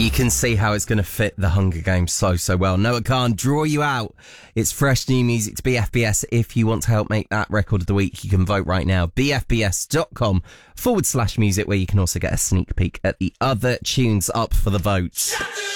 You can see how it's going to fit the Hunger Games so well. Noah Khan, Draw You Out. It's fresh new music to BFBS. If you want to help make that record of the week, you can vote right now. BFBS.com/music, where you can also get a sneak peek at the other tunes up for the votes.